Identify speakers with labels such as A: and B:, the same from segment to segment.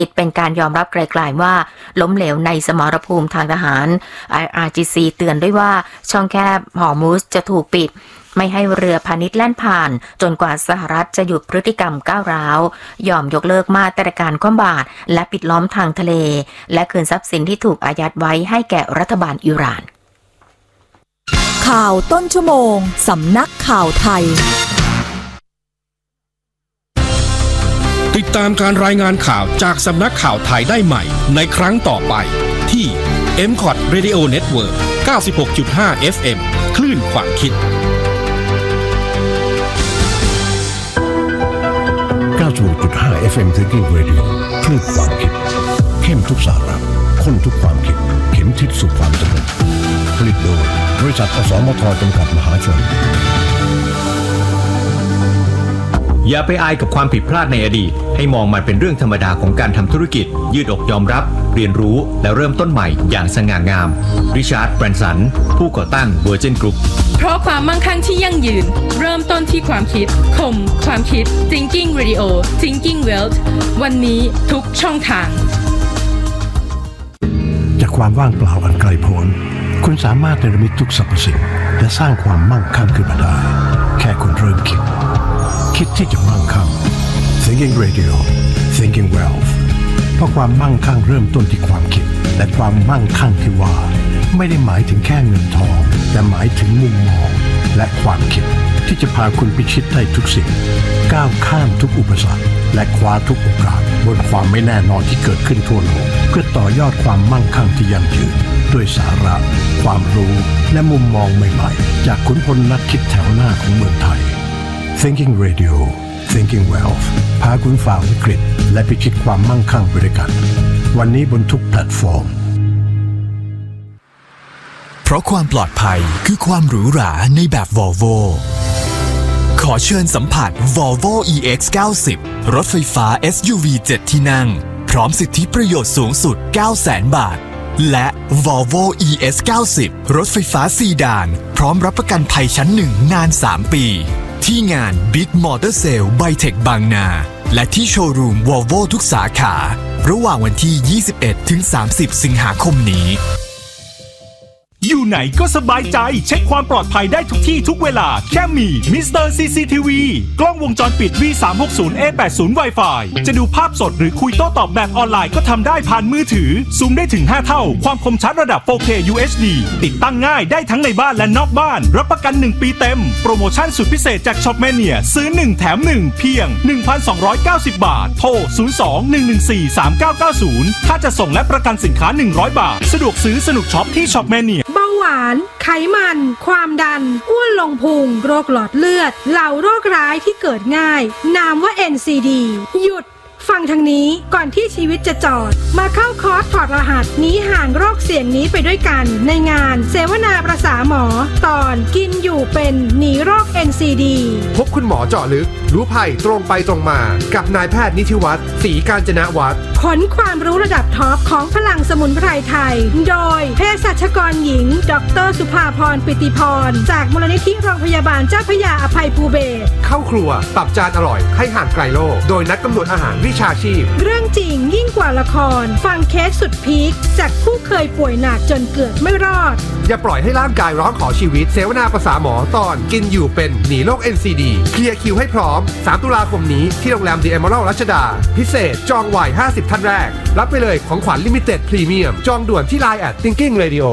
A: เป็นการยอมรับไกลๆว่าล้มเหลวในสมรภูมิทางทหาร IRGC เตือนด้วยว่าช่องแคบฮอร์มุซจะถูกปิดไม่ให้เรือพาณิชย์แล่นผ่านจนกว่าสหรัฐจะหยุดพฤติกรรมก้าวร้าวยอมยกเลิกมาตรการคว่ำบาตรและปิดล้อมทางทะเลและคืนทรัพย์สินที่ถูกอายัดไว้ให้แก่รัฐบาลอิหร่าน
B: ข่าวต้นชั่วโมงสำนักข่าวไทย
C: ติดตามการรายงานข่าวจากสำนักข่าวไทยได้ใหม่ในครั้งต่อไปที่ MCOT Radio Network 96.5 FM คลื่นความคิด
D: 96.5 FM Thinking Radio คลื่นความคิดเข้มทุกสาระข้นทุกความคิดเข็มทิศสู่ความสำเร็จผลิตโดยบริษัทอสมทจำกัดมหาชน
E: อย่าไปอายกับความผิดพลาดในอดีตให้มองมันเป็นเรื่องธรรมดาของการทำธุรกิจยืดอกยอมรับเรียนรู้และเริ่มต้นใหม่อย่างสง่างามริชาร์ด แบรนสันผู้ก่อตั้ง Virgin Group
F: เพราะความมั่งคั่งที่ยั่งยืนเริ่มต้นที่ความคิดคมความคิด Thinking Radio Thinking Wealth วันนี้ทุกช่องทาง
D: จากความว่างเปล่าอันไกลโพ้นคุณสามารถเนรมิตทุกสรรพสิ่งและสร้างความมั่งคั่งขึ้นมาได้แค่คุณเริ่มคิดที่จะมั่งคั่ง Thinking Radio Thinking Wealth เพราะความมั่งคั่งเริ่มต้นที่ความคิดและความมั่งคั่งที่ว่าไม่ได้หมายถึงแค่เงินทองแต่หมายถึงมุมมองและความคิดที่จะพาคุณพิชิตได้ทุกสิ่งก้าวข้ามทุกอุปสรรคและคว้าทุกโอกาสบนความไม่แน่นอนที่เกิดขึ้นทั่วโลกเพื่อต่อยอดความมั่งคั่งที่ยั่งยืนด้วยสาระความรู้และมุมมองใหม่ๆจากขุนพลนักคิดแถวหน้าของเมืองไทยThinking Radio Thinking Wealth พาคุณฝ่าวิกฤตและพิชิตความมั่งคั่งไปด้วยกันวันนี้บนทุกแพลตฟอร์ม
G: เพราะความปลอดภัยคือความหรูหราในแบบ Volvo ขอเชิญสัมผัส Volvo EX90 รถไฟฟ้า SUV 7 ที่นั่งพร้อมสิทธิประโยชน์สูงสุด 900,000 บาทและ Volvo ES90 รถไฟฟ้าซีดานพร้อมรับประกันภัยชั้น1นาน3 ปีที่งาน Big Motor Sale Bytech บางนาและที่โชว์รูม Volvo ทุกสาขาระหว่างวันที่ 21-30 สิงหาคมนี้
H: อยู่ไหนก็สบายใจเช็คความปลอดภัยได้ทุกที่ทุกเวลาแค่มีมิสเตอร์ CCTV กล้องวงจรปิด V360A80 Wi-Fi จะดูภาพสดหรือคุยโต้ตอบแบบออนไลน์ก็ทำได้ผ่านมือถือซูมได้ถึง5เท่าความคมชัดระดับ 4K UHD ติดตั้งง่ายได้ทั้งในบ้านและนอกบ้านรับประกัน1 ปีเต็มโปรโมชั่นสุดพิเศษจาก Shopmania ซื้อ1แถม1เพียง 1,290 บาทโทร 02-114-3990 ถ้าจะส่งและประกันสินค้า100 บาทสะดวกซื้อสนุกช็อปที่ Shopmania
I: เบาหวานไขมันความดันอ้วนลงพุงโรคหลอดเลือดเหล่าโรคร้ายที่เกิดง่ายนามว่า NCD หยุดฟังทางนี้ก่อนที่ชีวิตจะจอดมาเข้าคอร์สถอดรหัสหนีห่างโรคเสี่ยงนี้ไปด้วยกันในงานเสวนาประสาหมอตอนกินอยู่เป็นหนีโรค NCD
J: พบคุณหมอเจาะลึกรู้ภัยตรงไปตรงมากับนายแพทย์นิธิวัฒน์ศรีกาญจนวัฒน์
I: ขนความรู้ระดับท็อปของพลังสมุนไพรไทยโดยเภสัชกรหญิงดร.สุภาพรปิติพรจากมูลนิธิโรงพยาบาลเจ้าพระยาอภัยภูเบศร
J: เข้าครัวปรับจานอร่อยให้ห่างไกลโรคโดยนักกำหนดอาหารวิชาชีพ
I: เรื่องจริงยิ่งกว่าละครฟังเคสสุดพีคจากผู้เคยป่วยหนักจนเกือบไม่รอด
J: อย่าปล่อยให้ร่างกายร้องขอชีวิตเสวนาประสาหมอตอนกินอยู่เป็นหนีโรค NCD เคลียร์คิวให้พร้อม3 ตุลาคมนี้ที่โรงแรม The Emerald รัชดาพิเศษจองไว50 ท่านแรกรับไปเลยของขวัญ Limited Premium จองด่วนที่ Line @Thinking Radio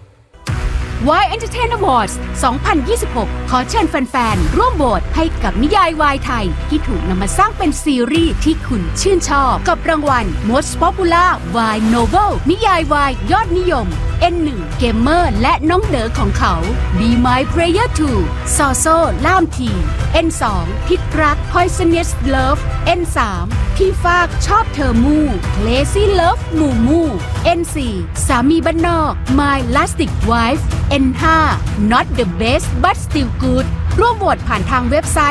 K: Y Entertain Awards 2026 ขอเชิญแฟนๆร่วมโหวตให้กับนิยายวายไทยที่ถูกนำมาสร้างเป็นซีรีส์ที่คุณชื่นชอบกับรางวัล Most Popular Y Novel นิยายวายยอดนิยม N1 เกมเมอร์และน้องเด๋อของเขา Be My Player 2 ซอโซ่ล่ามที N2 พิษรัก Poisonous Love N3 ที่ฟากชอบเธอมู่ Lazy Love มู่มู่ N4 สามีบ้านนอก My Lastic Wife N5 Not the best but still good ร่วมโหวตผ่านทางเว็บไซต์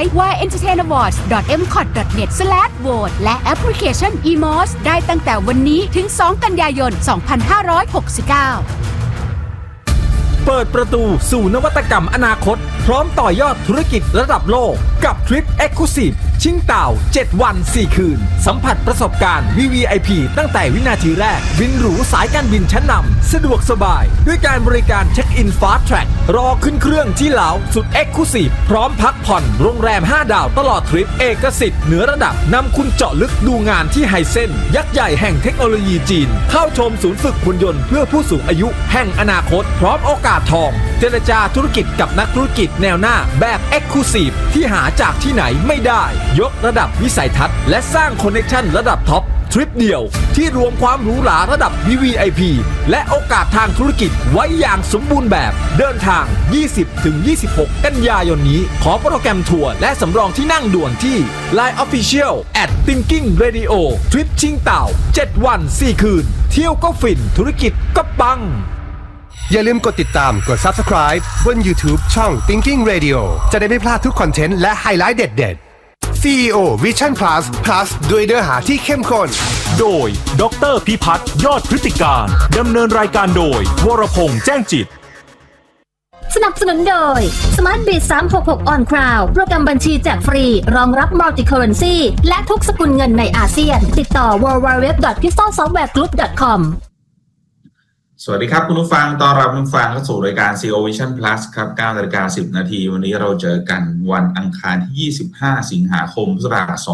K: yentertainawards.mcot.net/vote และแอปพลิเคชัน eMOS ได้ตั้งแต่วันนี้ถึง 2 กันยายน 2569
H: เปิดประตูสู่นวัตกรรมอนาคตพร้อมต่อยอดธุรกิจระดับโลกกับทริป Exclusive
L: ชิงเต่า7วัน4คืนสัมผัสประสบการณ์ VVIP ตั้งแต่วินาทีแรกบินหรูสายการบินชั้นนำสะดวกสบายด้วยการบริการเช็คอิน Fast Track รอขึ้นเครื่องที่เหลาสุด Exclusive พร้อมพักผ่อนโรงแรม5ดาวตลอดทริปเอกสิทธิ์เหนือระดับนำคุณเจาะลึกดูงานที่ไฮเซ็นยักษ์ใหญ่แห่งเทคโนโลยีจีนเข้าชมศูนย์ฝึกหุ่นยนต์เพื่อผู้สูงอายุแห่งอนาคตพร้อมโอกาสทองเจรจาธุรกิจกับนักธุรกิจแนวหน้าแบบ Exclusive ที่หาจากที่ไหนไม่ได้ยกระดับวิสัยทัศน์และสร้างคอนเนคชั่นระดับท็อปทริปเดียวที่รวมความหรูหราระดับ VVIP และโอกาสทางธุรกิจไว้อย่างสมบูรณ์แบบเดินทาง 20-26 กันยายนนี้ขอโปรแกรมทัวร์และสำรองที่นั่งด่วนที่ Line Official @Thinking Radio ทริปชิงเต่า7วัน4คืนเที่ยวก็ฟินธุรกิจก็ปัง
J: อย่าลืมกดติดตามกด Subscribe บน YouTube ช่อง Thinking Radio จะได้ไม่พลาดทุกคอนเทนต์และไฮไลท์เด็ดๆ CEO Vision Plus ด้วยเนื้อหาที่เข้มข้น
H: โดยดร.พิพัฒน์ยอดพฤติการดำเนินรายการโดยวรพงษ์แจ้งจิต
M: สนับสนุนโดย SmartBiz 366 On Cloud โปรแกรมบัญชีแจกฟรีรองรับ Multi Currency และทุกสกุลเงินในอาเซียนติดต่อ www.crystalsoftwaregroup.com
N: สวัสดีครับคุณผู้ฟังต้อนรับคุณผู้ฟังเข้าสู่รายการ CEO Vision Plus ครับ 9:10 น.วันนี้เราเจอกันวันอังคารที่25สิงหาคมพุทธศักราช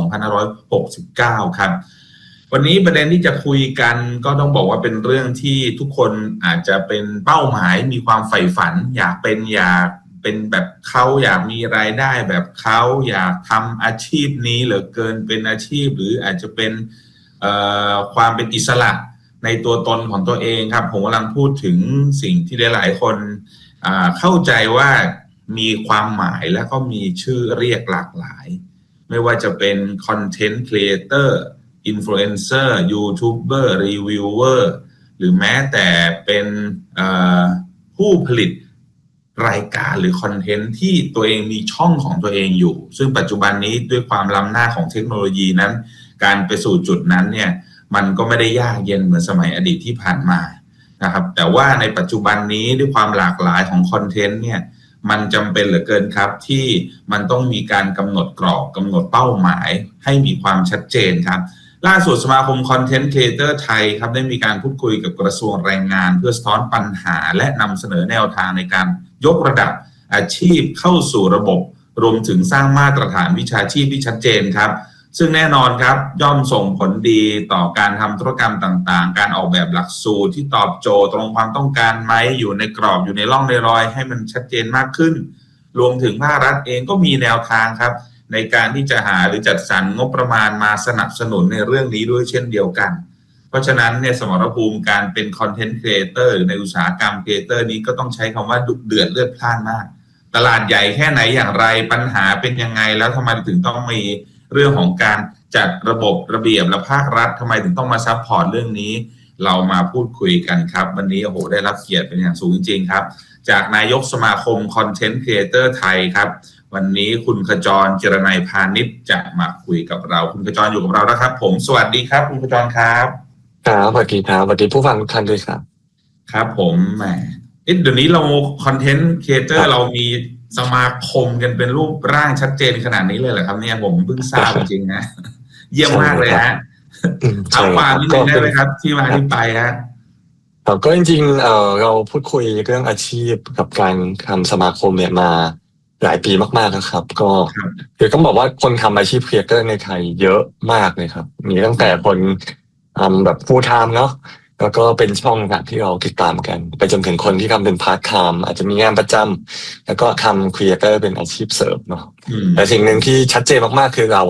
N: 2569ครับวันนี้ประเด็นที่จะคุยกันก็ต้องบอกว่าเป็นเรื่องที่ทุกคนอาจจะเป็นเป้าหมายมีความใฝ่ฝันอยากเป็นแบบเขาอยากมีรายได้แบบเขาอยากทำอาชีพนี้เหลือเกินเป็นอาชีพหรืออาจจะเป็นความเป็นอิสระในตัวตนของตัวเองครับผมกำลังพูดถึงสิ่งที่หลายๆคนเข้าใจว่ามีความหมายและก็มีชื่อเรียกหลากหลายไม่ว่าจะเป็นคอนเทนต์ครีเอเตอร์อินฟลูเอนเซอร์ยูทูบเบอร์รีวิวเวอร์หรือแม้แต่เป็นผู้ผลิตรายการหรือคอนเทนต์ที่ตัวเองมีช่องของตัวเองอยู่ซึ่งปัจจุบันนี้ด้วยความล้ำหน้าของเทคโนโลยีนั้นการไปสู่จุดนั้นเนี่ยมันก็ไม่ได้ยากเย็นเหมือนสมัยอดีตที่ผ่านมานะครับแต่ว่าในปัจจุบันนี้ด้วยความหลากหลายของคอนเทนต์เนี่ยมันจำเป็นเหลือเกินครับที่มันต้องมีการกำหนดกรอบกำหนดเป้าหมายให้มีความชัดเจนครับล่าสุดสมาคมคอนเทนต์ครีเอเตอร์ไทยครับได้มีการพูดคุยกับกระทรวงแรงงานเพื่อสะท้อนปัญหาและนำเสนอแนวทางในการยกระดับอาชีพเข้าสู่ระบบรวมถึงสร้างมาตรฐานวิชาชีพที่ชัดเจนครับซึ่งแน่นอนครับย่อมส่งผลดีต่อการทำธุรกรรมต่างๆการออกแบบหลักสูตรที่ตอบโจทย์ตรงความต้องการไหมอยู่ในกรอบอยู่ในร่องในรอยให้มันชัดเจนมากขึ้นรวมถึงภาครัฐเองก็มีแนวทางครับในการที่จะหาหรือจัดสรรงบประมาณมาสนับสนุนในเรื่องนี้ด้วยเช่นเดียวกันเพราะฉะนั้นเนี่ยสมรภูมิการเป็นคอนเทนต์ครีเอเตอร์หรือในอุตสาหกรรมครีเอเตอร์นี้ก็ต้องใช้คำว่าดุเดือดเลือดพล่านมากตลาดใหญ่แค่ไหนอย่างไรปัญหาเป็นยังไงแล้วทำไมถึงต้องมีเรื่องของการจัดระบบระเบียบและภาครัฐทำไมถึงต้องมาซัพพอร์ตเรื่องนี้เรามาพูดคุยกันครับวันนี้โอ้โหได้รับเกียรติเป็นอย่างสูงจริงๆครับจากนายกสมาคมคอนเทนต์ครีเอเตอร์ไทยครับวันนี้คุณขจร เจรนัยพาณิชย์จะมาคุยกับเราคุณขจรอยู่กับเราแล้วครับผมสวัสดีครับคุณขจรครับ
O: ครับสวัสดีครับสวัสดีผู้ฟังทุกท่านด้วยครับ
N: ครับผมแหมเดี๋ยวนี้เราคอนเทนต์ครีเอเตอร์เรามีสมาคมกันเป็นรูปร่างชัดเจนขนาดนี้เลยเหรอครับเนี่ยผมเพิ่งทราบจริงๆนะเยี่ยมมากเลยฮะเอาความนิดนึงได้ไหมครับที่มาที่ไปฮะ
O: ครับก็จริงๆเราพูดคุยเรื่องอาชีพกับการทำสมาคมเนี่ยมาหลายปีมากๆแล้วครับก็คือต้องบอกว่าคนทำอาชีพครีเอเตอร์ในไทยเยอะมากเลยครับมีตั้งแต่คนแบบ full time เนาะแล้วก็เป็นช่องที่เราติดตามกันไปจนถึงคนที่ทำเป็นพาร์ทไทม์อาจจะมีงานประจำแล้วก็ทำครีเอเตอร์เป็นอาชีพเสริมเนาะแต่สิ่งหนึ่งที่ชัดเจนมากๆคือเรา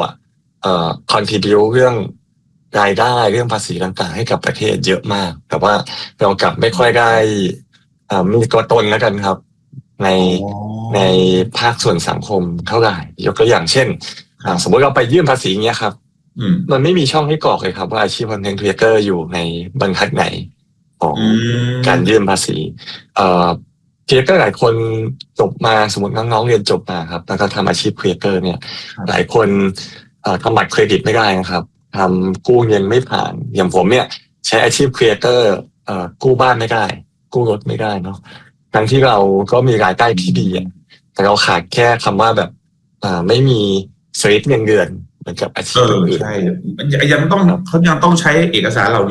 O: contribute เรื่องรายได้เรื่องภาษีต่างๆให้กับประเทศเยอะมากแต่ว่าเรากลับไม่ค่อยได้มีตัวตนแล้วกันครับในภาคส่วนสังคมเท่าไหร่ยกตัวอย่างเช่นสมมติเราไปยื่นภาษีเงี้ยครับมันไม่มีช่องให้กรอกเลยครับว่าอาชีพคอนเทนต์ครีเอเตอร์อยู่ในบรรทัดไหนของการยื่นภาษีครีเอเตอร์หลายคนจบมาสมมติน้องๆเรียนจบมาครับแล้วก็ทำอาชีพครีเอเตอร์เนี่ยหลายคนทำบัตรเครดิตไม่ได้นะครับทำกู้เงินไม่ผ่านอย่างผมเนี่ยใช้อาชีพครีเอเตอร์กู้บ้านไม่ได้กู้รถไม่ได้เนาะทั้งที่เราก็มีรายได้ที่ดีแต่เราขาดแค่คำว่าแบบไม่มีสลิปเงินเดือนเหมือนกับอาชีพอื่น
N: ใช่ยังต้องเขายังต้องใช้เอกสารเหล่า